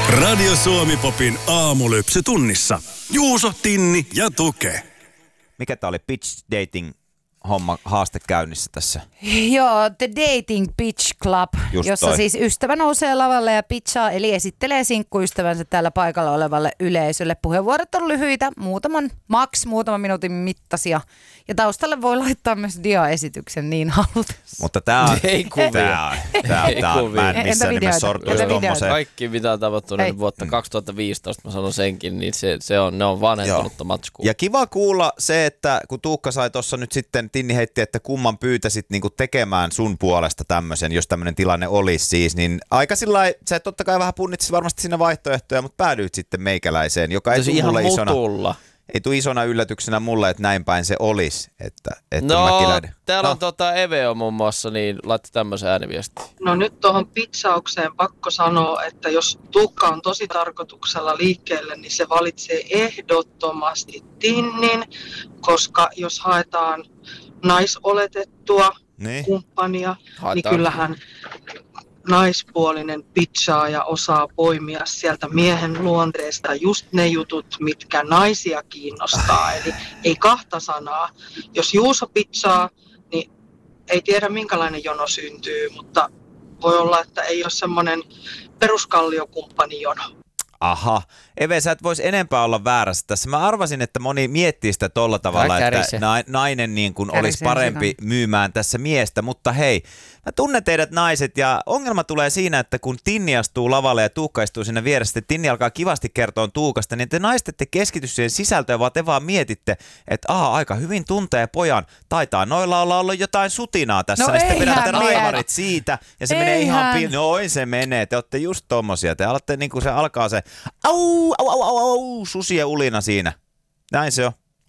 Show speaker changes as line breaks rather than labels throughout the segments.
Radio Suomi-popin aamulypsy tunnissa. Juuso, Tinni ja Tuke.
Mikä tää oli pitch dating homma haaste käynnissä tässä?
Joo, The Dating Pitch Club,
Just
jossa
toi.
siis ystävä nousee lavalle ja pitchaa, eli esittelee sinkkuystävänsä täällä paikalla olevalle yleisölle. Puheenvuorot on lyhyitä, muutaman minuutin mittaisia. Ja taustalle voi laittaa myös diaesityksen niin halutessa.
Mutta tää on...
Ei kuvia.
Tää on, mä en
Entä
missään nimessä
videoita?
sortuisi
Entä videoita?
tommoseen.
Kaikki mitä on tapahtunut vuotta 2015, mä sanon senkin, niin ne on vanhentunutta matskua.
Ja kiva kuulla se, että kun Tuukka sai tuossa nyt sitten, Tinni heitti, että kumman pyytäisit niinku tekemään sun puolesta tämmöisen, jos tämmöinen tilanne olisi siis, niin aika sillai, sä totta kai vähän punnitsit varmasti siinä vaihtoehtoja, mutta päädyit sitten meikäläiseen, joka ei tule
ihan
mulle
mutulla.
ei tule isona yllätyksenä mulle, että näin päin se olisi, että
No,
Mäkiläinen.
täällä on Eveo muun muassa, niin laittoi tämmöisen ääniviestin.
No nyt tuohon pitsaukseen pakko sanoa, että jos Tuukka on tosi tarkoituksella liikkeelle, niin se valitsee ehdottomasti Tinnin, koska jos haetaan naisoletettua
Niin.
kumppania,
Haetaan.
niin kyllähän naispuolinen pitsaaja osaa poimia sieltä miehen luonteesta just ne jutut, mitkä naisia kiinnostaa. Eli ei kahta sanaa. Jos Juuso pitsaa, niin ei tiedä minkälainen jono syntyy, mutta voi olla, että ei ole semmoinen peruskalliokumppanijono.
Aha. Eve, sä et vois enempää olla väärässä tässä. Mä arvasin, että moni miettii sitä tolla tavalla, että nainen niin kuin olisi
Kärisee
parempi myymään tässä miestä. Mutta hei, mä tunnen teidät naiset ja ongelma tulee siinä, että kun Tinni astuu lavalle ja Tuukka istuu siinä vieressä, sitten Tinni alkaa kivasti kertoa Tuukasta, niin te naiset ette keskity siihen sisältöön, vaan te vaan mietitte, että aika hyvin tuntee pojan. Taitaa noilla ollut jotain sutinaa tässä,
No
niin sitten
eihän
vedätte
liian.
raivarit siitä ja se menee ihan noin se menee. Te olette just tommosia. Te alatte niin kuin se alkaa se susien ulina siinä. Näin se on.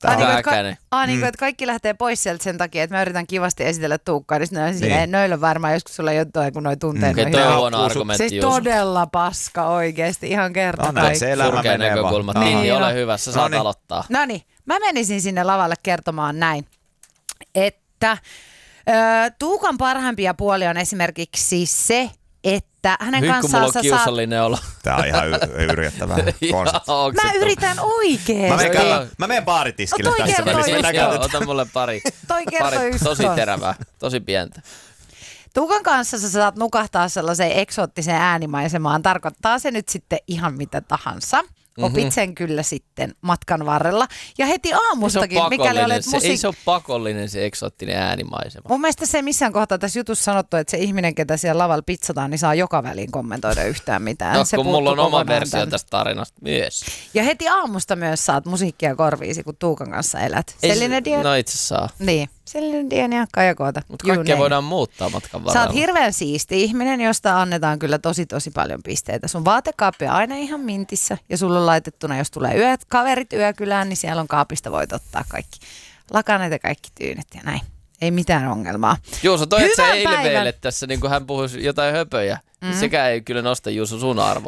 Että kaikki lähtee pois sieltä sen takia, että mä yritän kivasti esitellä Tuukkaa, niin sitten silleen, noilla varmaan joskus sulla jotain, kun noi tuntee.
Toi on huono argumentti.
Siis todella paska oikeesti, ihan kerta
näin se elämä
Surkea
menee
näkökulma.
vaan.
Tinni,
Niin,
ole
no.
hyvä, sä saat aloittaa.
Noniin, mä menisin sinne lavalle kertomaan näin, että Tuukan parhaimpia puolia on esimerkiksi se, että hänen
Nyt kun
kanssaan
mulla on
sä saat...
kiusallinen olo.
Tää on ihan yrjettävää konsepti.
Mä yritän oikeesti.
Mä menen baaritiskille
No toi
tässä
kertoo
välissä.
just
Joo, ota mulle pari.
Toi kertoo just
Tosi
ton.
terävää, tosi pientä.
Tuukan kanssa sä saat nukahtaa sellaiseen eksoottiseen äänimaisemaan. Tarkoittaa se nyt sitten ihan mitä tahansa. Opit sen kyllä sitten matkan varrella. Ja heti aamustakin, mikäli olet
Ei se ole pakollinen se eksoottinen äänimaisema.
Mun mielestä se missään kohtaa tässä jutussa sanottu, että se ihminen, ketä siellä lavalla pitsataan, niin saa joka väliin kommentoida yhtään mitään.
No,
se
kun mulla on
puuttuu
oma
kokonaan
versio
tältä.
tästä tarinasta myös.
Ja heti aamusta myös saat musiikkia korviisi, kun Tuukan kanssa elät. Celine Dion.
No itse saa.
Niin, Celine Dion ja Kaija Koota.
Mutta kaikkea voidaan muuttaa matkan varrella.
Sä oot hirveän siisti ihminen, josta annetaan kyllä tosi paljon pisteitä. Sun vaatekaappi on aina ihan mintissä ja sulla on laitettuna, jos tulee kaverit yökylään, niin siellä on kaapista voit ottaa kaikki lakanat ja kaikki tyynet ja näin. Ei mitään ongelmaa.
Juuso, toi et sä
Hyvän
eilen
päivän.
meille tässä, niin kuin hän puhui jotain höpöjä. Sekä ei kyllä nosta Juuso sun arvoa.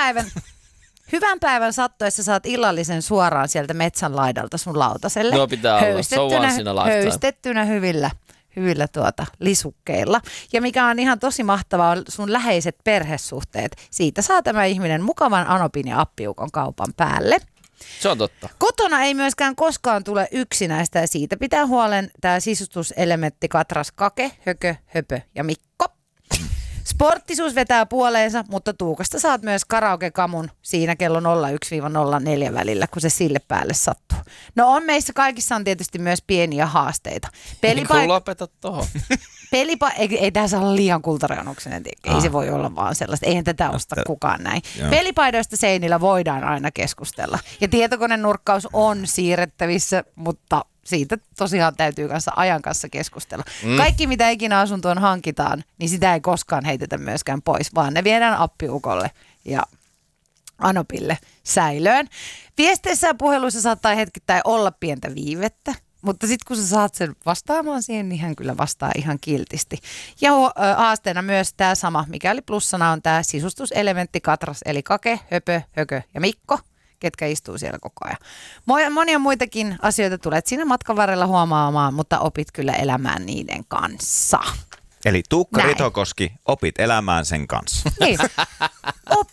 Hyvän päivän sattuessa saat illallisen suoraan sieltä metsän laidalta sun lautaselle.
Nuo pitää olla. So once in a lifetime.
Höystettynä hyvillä lisukkeilla. Ja mikä on ihan tosi mahtavaa, on sun läheiset perhesuhteet. Siitä saa tämä ihminen mukavan anopin ja appiukon kaupan päälle.
Se on totta.
Kotona ei myöskään koskaan tule yksinäistä ja siitä pitää huolen tämä sisustuselementti Katras Kake, Hökö, Höpö ja Mikko. Sporttisuus vetää puoleensa, mutta Tuukasta saat myös karaoke-kamun siinä kello 01-04 välillä, kun se sille päälle sattuu. No on meissä kaikissa on tietysti myös pieniä haasteita.
Niin lopeta tohon.
Ei tämä saa olla liian kultareunuksen, ei se voi olla vaan sellaista, eihän tätä osta kukaan näin.
Joo.
Pelipaidoista seinillä voidaan aina keskustella ja tietokonenurkkaus on siirrettävissä, mutta siitä tosiaan täytyy kanssa ajan kanssa keskustella. Kaikki mitä ikinä asuntoon hankitaan, niin sitä ei koskaan heitetä myöskään pois, vaan ne viedään appiukolle ja anopille säilöön. Viesteissä ja puheluissa saattaa hetkittäin olla pientä viivettä, mutta sitten kun sä saat sen vastaamaan siihen, niin hän kyllä vastaa ihan kiltisti. Ja haasteena myös tämä sama, mikäli plussana on tämä sisustuselementti Katras, eli Kake, Höpö, Hökö ja Mikko, ketkä istuu siellä koko ajan. Monia muitakin asioita tulet siinä matkan varrella huomaamaan, mutta opit kyllä elämään niiden kanssa.
Eli Tuukka
Näin.
Ritokoski, opit elämään sen kanssa.
Niin.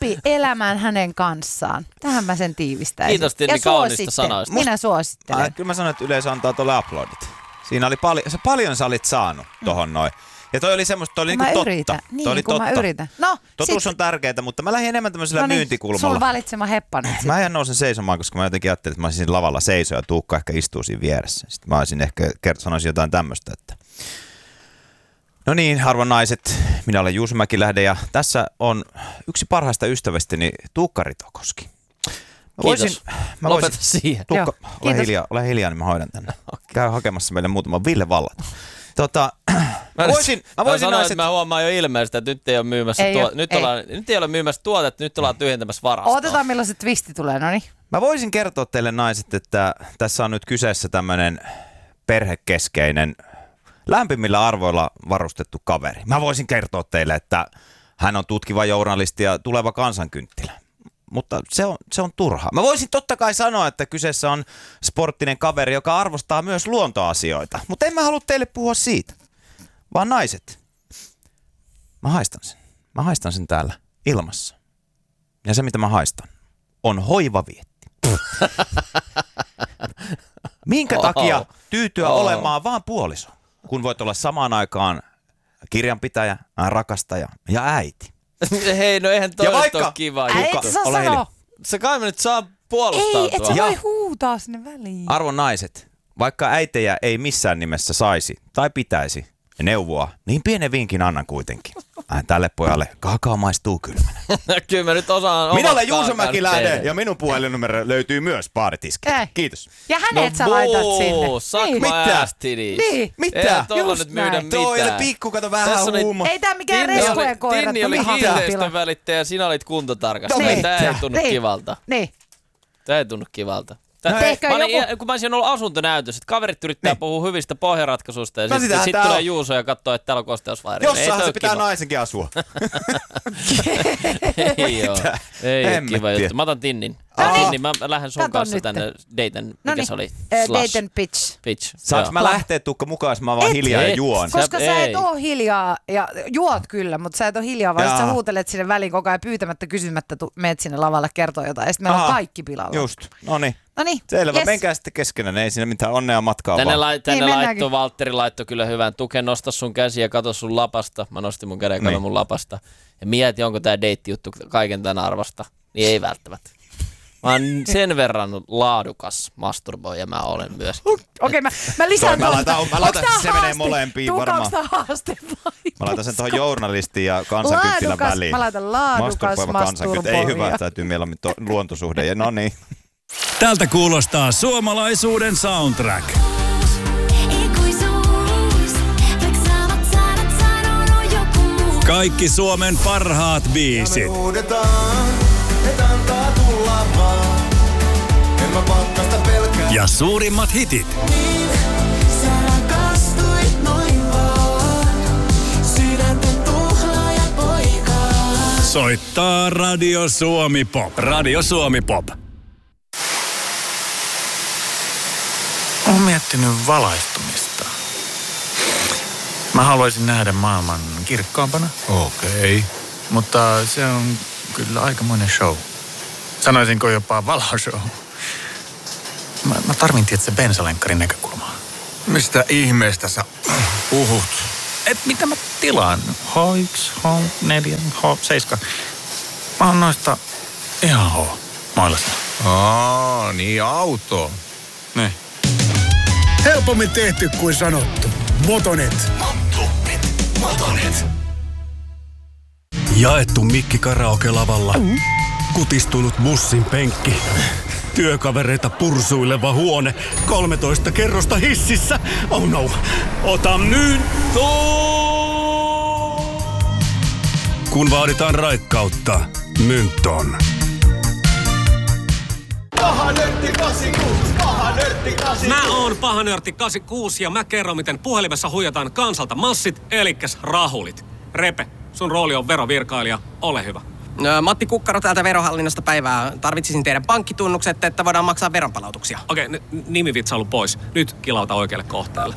läpi elämään hänen kanssaan. Tähän mä sen tiivistäisin.
Kiitos Tinni kaunista sanoista.
Minä suosittelen.
Kyllä mä sanoin, että yleisö antaa tuolle uploadit. Siinä oli paljon sä olit saanut tohon noin. Ja toi oli semmoista, toi oli niinku totta.
Yritän. Niin,
toi oli
kun
totta.
mä yritän. No,
totuus on tärkeää, mutta mä lähdin enemmän tämmöisellä myyntikulmalla.
Sun valitsema heppa nyt.
Mä en nousen seisomaan, koska mä jotenkin ajattelin, että mä olisin lavalla seisoa ja Tuukka ehkä istuu siinä vieressä. Sitten mä olisin ehkä sanoisin jotain tämmöistä, että no niin, arvon naiset, minä olen Juuso Mäkilähde ja tässä on yksi parhaista ystävästäni Tuukka Ritokoski.
Kiitos. Lopeta siihen.
Tuukka, ole hiljaa, niin mä hoidan tänne. Käy hakemassa meille muutaman Ville Vallat. Mä voisin
sanoa, että mä huomaan jo ilmeisesti, että nyt ei ole myymässä nyt ei ole myymässä tuotetta, nyt ollaan tyhjentämässä varastoa.
Otetaan milloin se twisti tulee, no niin.
Mä voisin kertoa teille naiset, että tässä on nyt kyseessä tämmönen perhekeskeinen, lämpimillä arvoilla varustettu kaveri. Mä voisin kertoa teille, että hän on tutkiva journalisti ja tuleva kansankynttilä. Mutta se on turhaa. Mä voisin totta kai sanoa, että kyseessä on sporttinen kaveri, joka arvostaa myös luontoasioita. Mutta en mä halua teille puhua siitä. Vaan naiset. Mä haistan sen täällä ilmassa. Ja se mitä mä haistan on hoivavietti. Minkä takia tyytyä olemaan vaan puoliso, kun voit olla samaan aikaan kirjanpitäjä, rakastaja ja äiti?
Hei, no eihän toi ole kiva juttu.
Ole hiljaa.
Sä kai mä nyt saa puolustautua.
Ei, et sä voi huutaa sinne väliin.
Arvon naiset, vaikka äitejä ei missään nimessä saisi tai pitäisi neuvoa, niin pienen vinkin annan kuitenkin. Tälle pojalle kakao maistuu kylmänä.
Kyllä mä nyt osaan.
Minä olen Juuso Mäkilähde ja minun puhelinnumero löytyy myös baaritiskiltä. Kiitos.
Ja hänet sä laitat sinne.
Niin.
Mitä?
Just näin.
Toi oli pikku, kato vähän huuma.
Ei tää mikään reskojen koira.
Tinni oli kiinteistövälittäjä ja sinä olit kuntotarkastaja. Tää ei tunnu kivalta.
Niin.
Tää ei tunnu kivalta. Kun mä olisin ollut asuntonäytös, että kaverit yrittää puhua hyvistä pohjaratkaisuista ja sitten tulee Juuso ja katsoo, että täällä on kosteusvairi.
Jossain se pitää naisenkin asua.
Ei ole kiva juttu. Mä otan Tinnin. Tinnin, mä lähden sun kanssa tänne Dayton, mikä se oli?
Dayton Pitch.
Saanko mä lähteä Tuukka mukaan, jos mä vaan hiljaa ja juon?
Koska sä et oo hiljaa, ja juot kyllä, mutta sä et oo hiljaa, vaan sä huutelet sinne väliin koko ajan pyytämättä, kysymättä, meet sinne lavalle kertoa jotain, ja sitten meillä on kaikki pilalla.
Just, noniin.
Noniin.
Selvä, menkää sitten keskenään, ei siinä mitään onnea matkaa
tänne Valtteri laittoi kyllä hyvän tuken, nosta sun käsi ja kato sun lapasta. Mä nostin mun käden ja mun lapasta. Ja mieti, onko tää deittijuttu kaiken tän arvosta. Niin ei välttämättä. Mä oon sen verran laadukas masturboija mä olen myös.
Okei, mä lisään tuosta.
Mä laitan, se menee molempiin varmaan.
Onko tää haaste vai?
Mä laitan sen tuohon journalistin ja kansankynttilän väliin.
Mä laitan laadukas masturboija.
Ei hyvä, täytyy mieluummin luontosuhde. Ja no niin.
Tältä kuulostaa suomalaisuuden soundtrack. Kaikki Suomen parhaat biisit. Ja suurimmat hitit. Soittaa Radio Suomi Pop. Radio Suomi Pop.
Olen miettinyt valaistumista. Mä haluaisin nähdä maailman kirkkaampana.
Okei.
Mutta se on kyllä aikamoinen show. Sanoisinko jopa valoshow. Mä tarvin tietysti bensalenkkarin näkökulmaa.
Mistä ihmeestä sä puhut?
Mitä mä tilaan? H1, H4, H7. Mä oon noista ihan H-mailassa.
Niin auto.
Niin.
Helpommin tehty kuin sanottu. Motonet. Motonet.
Jaettu mikki karaoke-lavalla. Kutistunut bussin penkki. Työkavereita pursuileva huone. 13 kerrosta hississä. Oh no. Ota myynto! Kun vaaditaan raikkautta, Mynton.
Mä oon Pahanörtti 86 ja mä kerron, miten puhelimessa huijataan kansalta massit, elikkäs rahulit. Repe, sun rooli on verovirkailija, ole hyvä.
Matti Kukkaro täältä Verohallinnosta päivää. Tarvitsisin teidän pankkitunnukset, että voidaan maksaa veronpalautuksia.
Okei, nimivitsailu pois. Nyt kilauta oikealle kohteelle.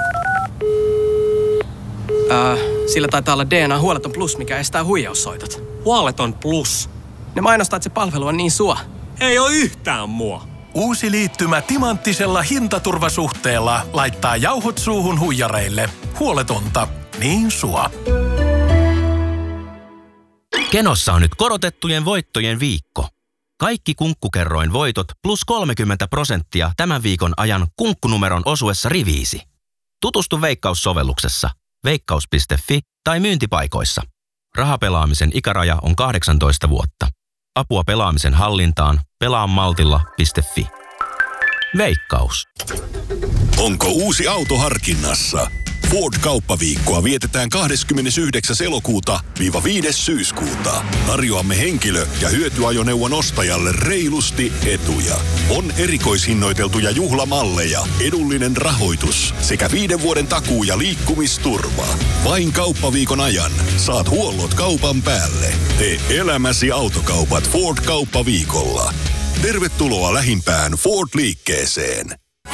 Sillä taitaa olla DNA Huoleton Plus, mikä estää huijaussoitot.
Huoleton Plus?
Ne mainostaa, että se palvelu on niin sua.
Ei oo yhtään mua.
Uusi liittymä timanttisella hintaturvasuhteella laittaa jauhot suuhun huijareille. Huoletonta, niin sua.
Kenossa on nyt korotettujen voittojen viikko. Kaikki Kunkkukerroin voitot plus 30% tämän viikon ajan kunkkunumeron osuessa riviisi. Tutustu Veikkaus-sovelluksessa, veikkaus.fi tai myyntipaikoissa. Rahapelaamisen ikäraja on 18 vuotta. Apua pelaamisen hallintaan pelaamaltilla.fi. Veikkaus.
Onko uusi auto harkinnassa? Ford-kauppaviikkoa vietetään 29. elokuuta-5. syyskuuta. Tarjoamme henkilö- ja hyötyajoneuvon ostajalle reilusti etuja. On erikoishinnoiteltuja juhlamalleja, edullinen rahoitus sekä 5 vuoden takuu- ja liikkumisturva. Vain kauppaviikon ajan saat huollot kaupan päälle. Tee elämäsi autokaupat Ford-kauppaviikolla. Tervetuloa lähimpään Ford-liikkeeseen.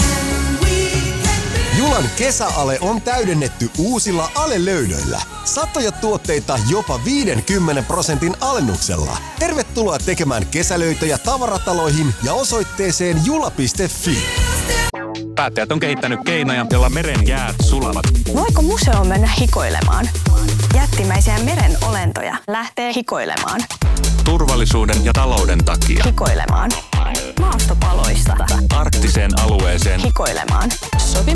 Julan kesäale on täydennetty uusilla alelöydöillä. Satoja tuotteita jopa 50% alennuksella. Tervetuloa tekemään kesälöitöjä tavarataloihin ja osoitteeseen jula.fi.
Päättäjät on kehittänyt keinoja, joilla meren jäät sulavat.
Voiko museoon mennä hikoilemaan? Jättimäisiä meren olentoja lähtee hikoilemaan.
Turvallisuuden ja talouden takia.
Hikoilemaan. Maastopaloista.
Arktiseen alueeseen.
Hikoilemaan. Sopimus